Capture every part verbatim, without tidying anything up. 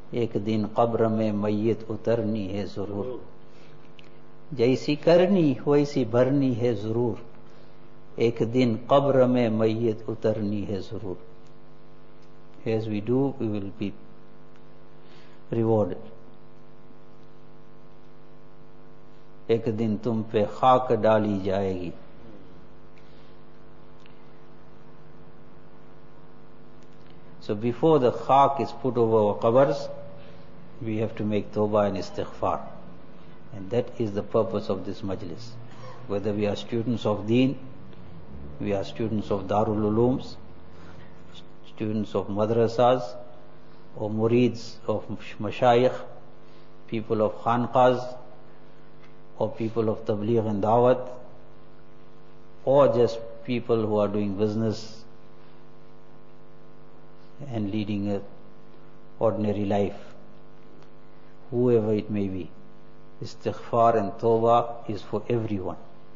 एक दिन कब्र में मैयत उतरनी है जरूर, जैसी करनी वैसी भरनी है जरूर, एक दिन कब्र में मैयत उतरनी है जरूर. As we do, we will be rewarded. एक दिन तुम पे खाक डाली जाएगी. So before the khak is put over our qabrs, we have to make tawbah and istighfar. And that is the purpose of this majlis. Whether we are students of deen, we are students of Darul Ulooms, students of madrasas, or murids of mashayikh, people of khanqas, or people of tabligh and dawat, or just people who are doing business and leading an ordinary life, whoever it may be. Istighfar and tawbah is for everyone.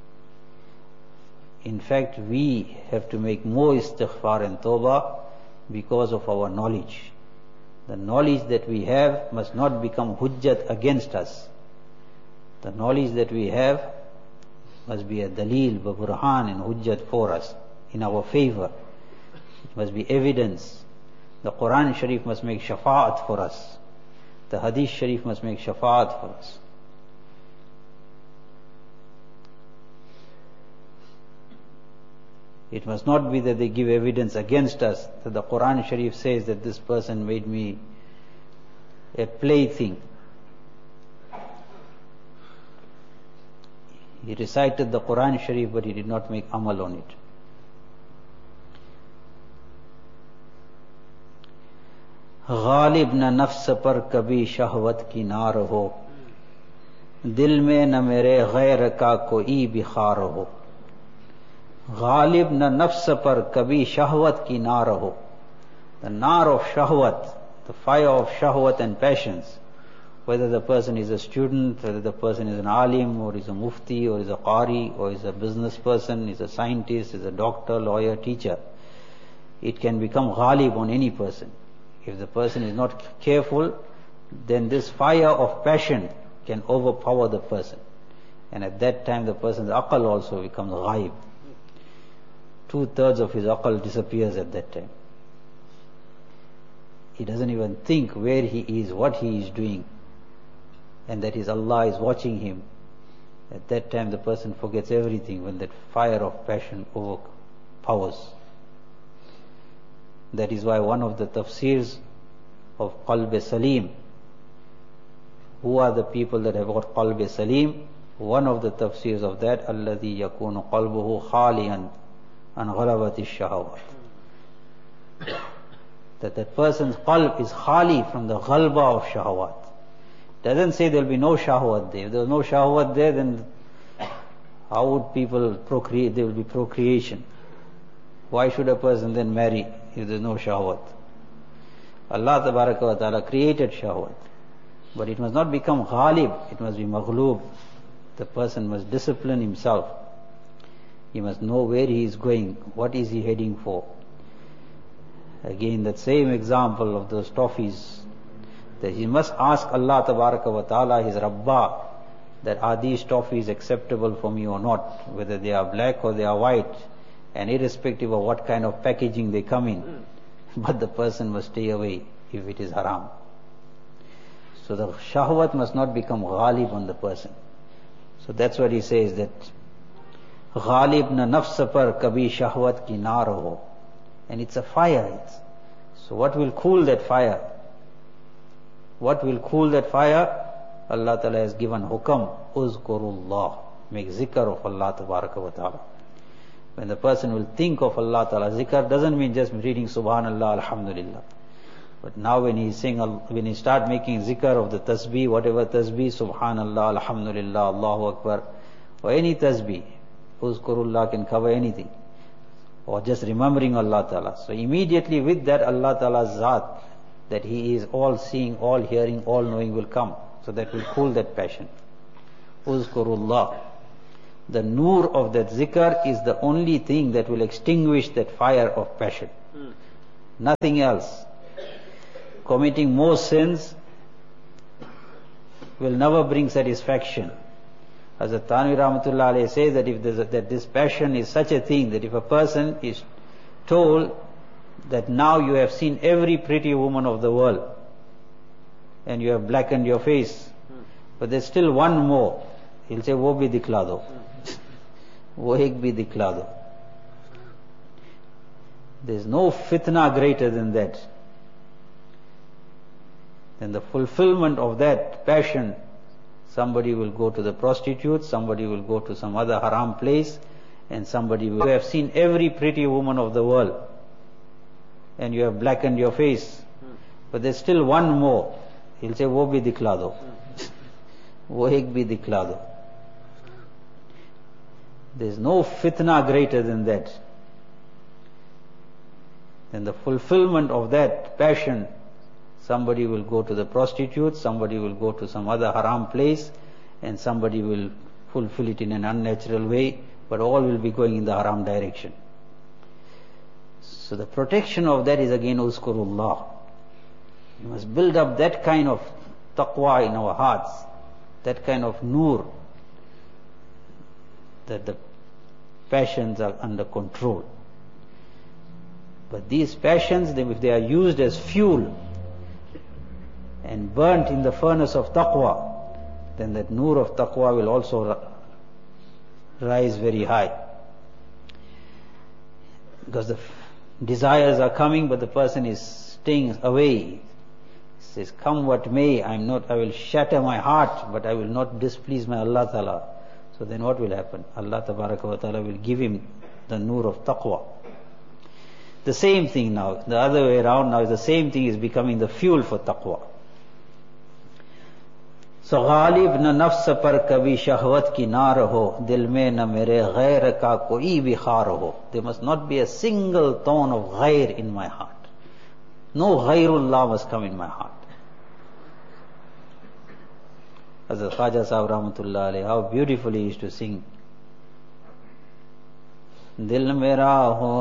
In fact, we have to make more istighfar and tawbah because of our knowledge. The knowledge that we have must not become hujjat against us. The knowledge that we have must be a dalil, burhan and hujjat for us, in our favor. It must be evidence. The Quran Sharif must make shafa'at for us. The Hadith Sharif must make shafa'at for us. It must not be that they give evidence against us, that the Quran Sharif says that this person made me a plaything. He recited the Quran Sharif, but he did not make amal on it. Ghalib न नफ्स पर कभी शहवत की नार हो, दिल में न मेरे गैर का कोई बिखार हो. गालिब न नफ्स पर कभी शहवत की नार हो. The nar of shahwat, the fire of shahwat and passions, whether the person is a student, whether the person is an alim, or is a mufti, or is a qari, or is a business person, is a scientist, is a doctor, lawyer, teacher, it can become ghalib on any person. If the person is not careful, then this fire of passion can overpower the person. And at that time the person's aql also becomes ghaib. Two-thirds of his aql disappears at that time. He doesn't even think where he is, what he is doing, and that is Allah is watching him. At that time the person forgets everything when that fire of passion overpowers. That is why one of the tafsirs of Qalb Salim, who are the people that have got Qalb Salim, one of the tafsirs of that, alladhi yakunu qalbuhu khaliyan an ghalabati shahawat. That that person's qalb is khali from the ghalba of shahawat. Doesn't say there will be no shahwat there. If there is no shahwat there, then how would people procreate? There will be procreation. Why should a person then marry if there is no shahwat? Allah tabaraka wa ta'ala created shahwat, but it must not become ghalib, it must be maghloob. The person must discipline himself. He must know where he is going, what is he heading for. Again, that same example of those toffees, that he must ask Allah tabaraka wa ta'ala, his Rabbah, that are these toffees acceptable for me or not, whether they are black or they are white, and irrespective of what kind of packaging they come in. But the person must stay away if it is haram. So the shahwat must not become ghalib on the person. So that's what he says, that ghalib na nafs par kabhi shahwat ki nar ho. And it's a fire. It's, so what will cool that fire? What will cool that fire? Allah Ta'ala has given hukam, uzkurullah, make zikr of Allah Tabaraka wa Ta'ala. When the person will think of Allah Ta'ala, zikr doesn't mean just reading Subhanallah, Alhamdulillah. But now when he saying, when he start making zikr of the tasbih, whatever tasbih, Subhanallah, Alhamdulillah, Allahu Akbar, or any tasbih, Uzkurullah can cover anything. Or just remembering Allah Ta'ala. So immediately with that Allah Ta'ala's zat, that He is all seeing, all hearing, all knowing will come. So that will cool that passion. Uzkurullah. The nur of that zikr is the only thing that will extinguish that fire of passion. Hmm. Nothing else. Committing more sins will never bring satisfaction. Hazrat Thanvi Rahmatullah Alayhi says that if a, that this passion is such a thing that if a person is told that now you have seen every pretty woman of the world and you have blackened your face, but there's still one more, he'll say, wo bhi dikhla do. Wo ek bhi dikhla do. There's no fitna greater than that. Then the fulfillment of that passion, somebody will go to the prostitute, somebody will go to some other haram place, and somebody will have seen every pretty woman of the world and you have blackened your face, but there's still one more, he'll say, wo bhi dikhla do. Wo ek bhi dikhla do. There's no fitna greater than that. Then the fulfillment of that passion, somebody will go to the prostitute, somebody will go to some other haram place, and somebody will fulfill it in an unnatural way, but all will be going in the haram direction. So the protection of that is again uzkurullah. You must build up that kind of taqwa in our hearts, that kind of nur, that the passions are under control. But these passions, if they are used as fuel and burnt in the furnace of taqwa, then that nur of taqwa will also rise very high. Because the desires are coming, but the person is staying away. He says, come what may, I'm not, I will shatter my heart, but I will not displease my Allah Ta'ala. So then what will happen? Allah Tabaraka wa Ta'ala will give him the nur of taqwa. The same thing now, the other way around now, the same thing is becoming the fuel for taqwa. So ghalib na nafs par kabhi shahwat ki na raho, dil mein na mere ghair ka koi bhi khar ho. There must not be a single tone of ghair in my heart. No ghairullah must come in my heart. Hazrat Khaja Sahib Rahmatullah Alayhi, how beautifully he used to sing. Dil mera ho